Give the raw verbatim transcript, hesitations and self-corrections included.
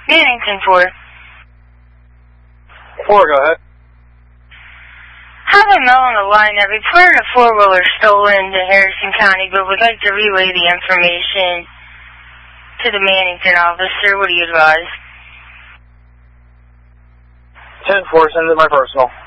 Mannington four. four, go ahead. Have a Mel on the line that reported a four-wheeler stolen to Harrison County, but would like to relay the information to the Mannington officer. What do you advise? ten four, send it to my personal.